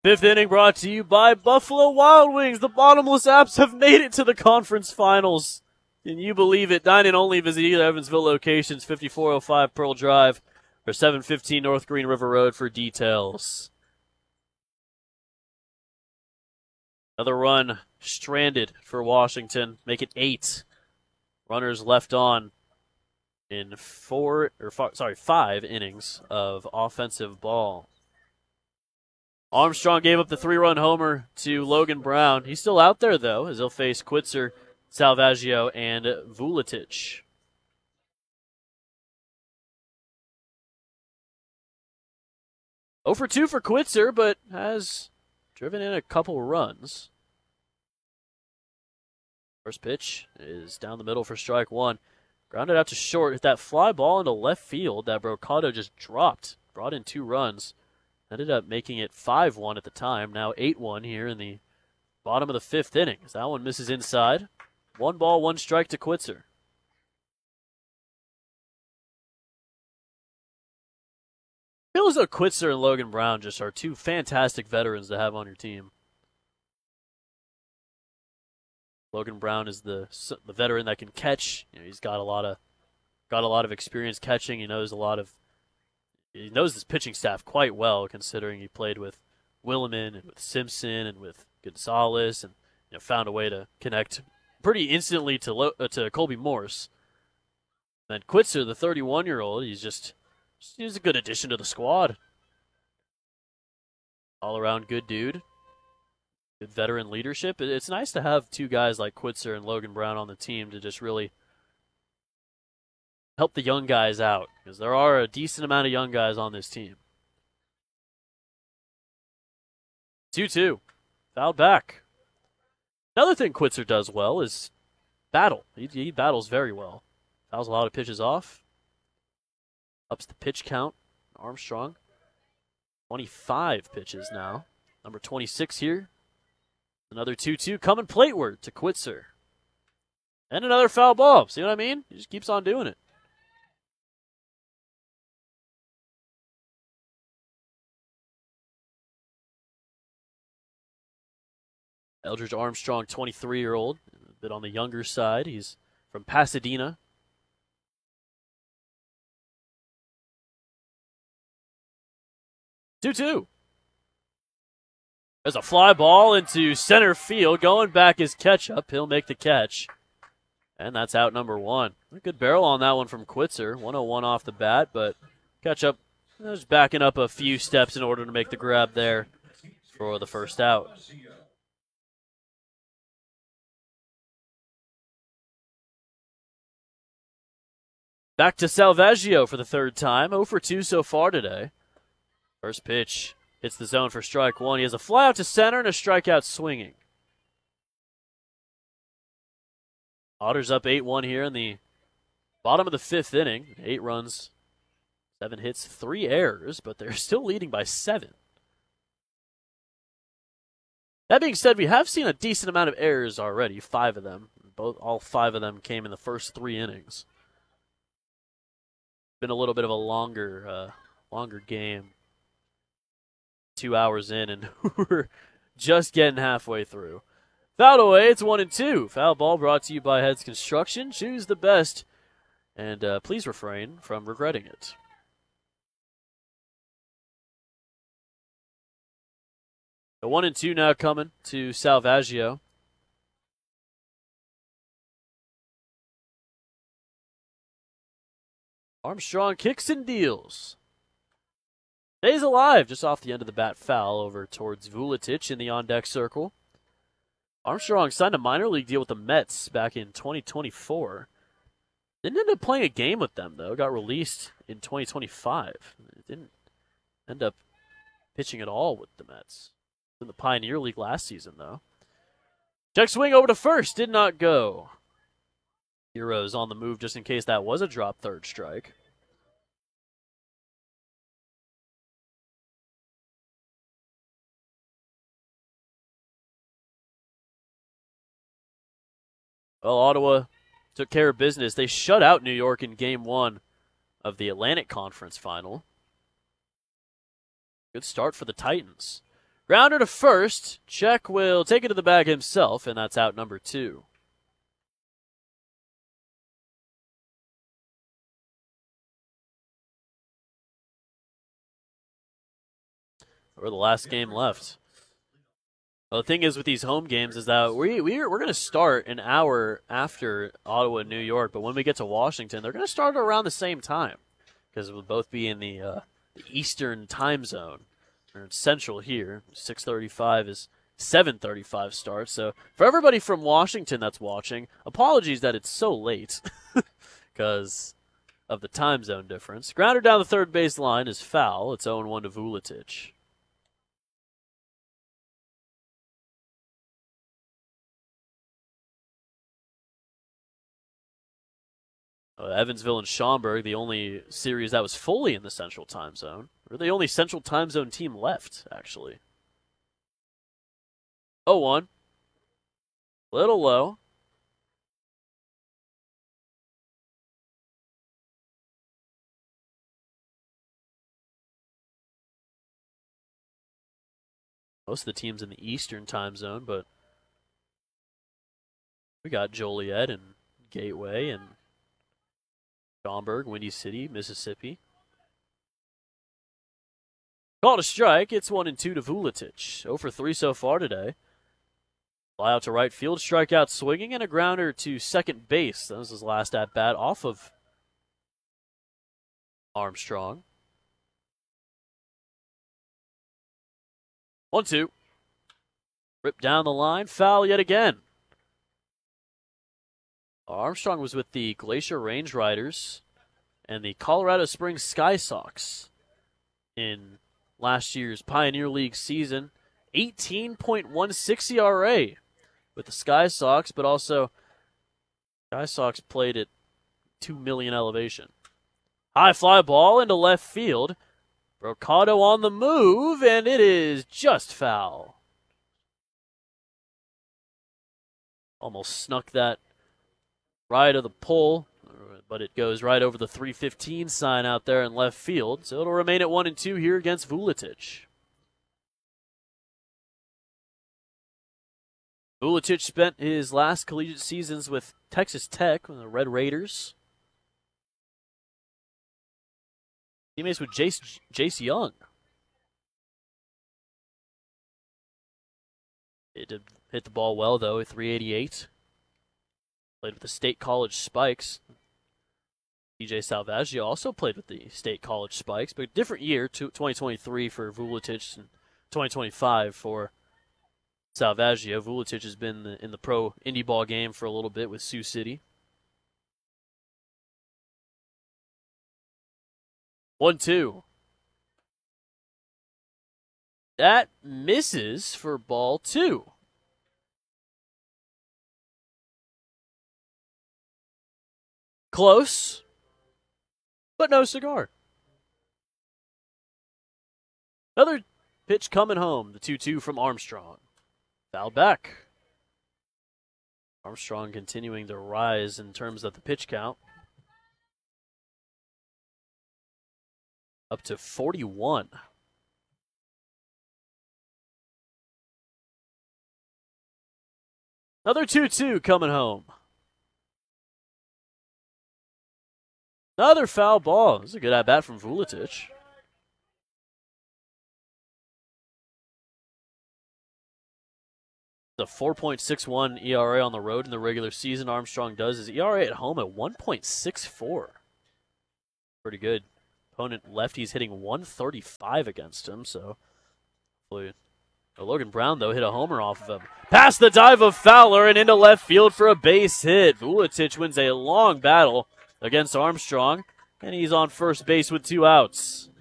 Fifth inning brought to you by Buffalo Wild Wings. The Bottomless Apps have made it to the conference finals. Can you believe it? Dine in only. Visit either Evansville locations, 5405 Pearl Drive or 715 North Green River Road for details. Another run stranded for Washington. Make it 8. Runners left on in 5 innings of offensive ball. Armstrong gave up the 3-run homer to Logan Brown. He's still out there, though, as he'll face Quitzer, Salvaggio, and Vuletic. Oh for 2 for Quitzer, but has driven in a couple runs. First pitch is down the middle for strike 1. Grounded out to short. Hit that fly ball into left field that Brocato just dropped. Brought in 2 runs. Ended up making it 5-1 at the time. Now 8-1 here in the bottom of the 5th inning. As that one misses inside. 1 ball, 1 strike to Quitzer. Feels as though Quitzer and Logan Brown just are 2 fantastic veterans to have on your team. Logan Brown is the veteran that can catch. He's got a lot of experience catching. He knows his pitching staff quite well, considering he played with Williman and with Simpson and with Gonzalez, and found a way to connect pretty instantly to Colby Morse. And then Quitzer, the 31-year-old, he's a good addition to the squad. All around good dude. Good veteran leadership. It's nice to have 2 guys like Quitzer and Logan Brown on the team to just really help the young guys out, because there are a decent amount of young guys on this team. 2-2. Fouled back. Another thing Quitzer does well is battle. He battles very well. Fouls a lot of pitches off. Ups the pitch count. Armstrong. 25 pitches now. Number 26 here. Another 2-2 coming plateward to Quitzer. And another foul ball. See what I mean? He just keeps on doing it. Eldridge Armstrong, 23-year-old, a bit on the younger side. He's from Pasadena. Two. There's a fly ball into center field. Going back is Ketchup. He'll make the catch. And that's out number 1. A good barrel on that one from Quitzer. 101 off the bat, but Ketchup just backing up a few steps in order to make the grab there for the first out. Back to Salvaggio for the 3rd time. 0 for 2 so far today. First pitch hits the zone for strike 1. He has a fly out to center and a strikeout swinging. Otters up 8-1 here in the bottom of the 5th inning. 8 runs, 7 hits, 3 errors, but they're still leading by 7. That being said, we have seen a decent amount of errors already, 5 of them. All 5 of them came in the first 3 innings. Been a little bit of a longer game. 2 hours in, and we're just getting halfway through. Fouled away, it's 1-2. Foul ball brought to you by Heads Construction. Choose the best, and please refrain from regretting it. The 1-2 now coming to Salvaggio. Armstrong kicks and deals. Stays alive just off the end of the bat foul over towards Vuletic in the on-deck circle. Armstrong signed a minor league deal with the Mets back in 2024. Didn't end up playing a game with them, though. Got released in 2025. Didn't end up pitching at all with the Mets. In the Pioneer League last season, though. Check swing over to first. Did not go. Heroes on the move just in case that was a drop 3rd strike. Well, Ottawa took care of business. They shut out New York in Game 1 of the Atlantic Conference Final. Good start for the Titans. Grounder to first. Check will take it to the bag himself, and that's out number 2. Or the last game left. Well, the thing is with these home games is that we're going to start an hour after Ottawa and New York, but when we get to Washington, they're going to start around the same time because we'll both be in the Eastern time zone. Or Central here. 6:35 is 7:35 start. So for everybody from Washington that's watching, apologies that it's so late because of the time zone difference. Grounder down the third base line is foul. It's 0-1 to Vuletic. Evansville and Schaumburg, the only series that was fully in the Central Time Zone. We're the only Central Time Zone team left, actually. 0-1. Little low. Most of the teams in the Eastern Time Zone, but we got Joliet and Gateway and Schaumburg, Windy City, Mississippi. Called a strike. It's 1-2 to Vuletic. 0 for 3 so far today. Fly out to right field, strikeout swinging, and a grounder to second base. That was his last at bat off of Armstrong. 1-2. Ripped down the line. Foul yet again. Armstrong was with the Glacier Range Riders and the Colorado Springs Sky Sox in last year's Pioneer League season. 18.16 ERA with the Sky Sox, but also Sky Sox played at 2 million elevation. High fly ball into left field. Brocado on the move, and it is just foul. Almost snuck that right of the pole, but it goes right over the 315 sign out there in left field. So it'll remain at 1-2 here against Vuletic. Vuletic spent his last collegiate seasons with Texas Tech, the Red Raiders. Teammates with Jace Young. It did hit the ball well, though, at 388. Played with the State College Spikes. DJ Salvaggio also played with the State College Spikes, but different year, 2023 for Vuletic and 2025 for Salvaggio. Vuletic has been in the pro indie ball game for a little bit with Sioux City. 1-2. That misses for ball 2. Close, but no cigar. Another pitch coming home. The 2-2 from Armstrong. Fouled back. Armstrong continuing to rise in terms of the pitch count. Up to 41. Another 2-2 coming home. Another foul ball. This is a good at-bat from Vuletic. The 4.61 ERA on the road in the regular season. Armstrong does his ERA at home at 1.64. Pretty good. Opponent lefties hitting 135 against him, so hopefully. Logan Brown, though, hit a homer off of him. Past the dive of Fowler and into left field for a base hit. Vuletic wins a long battle against Armstrong, and he's on first base with 2 outs.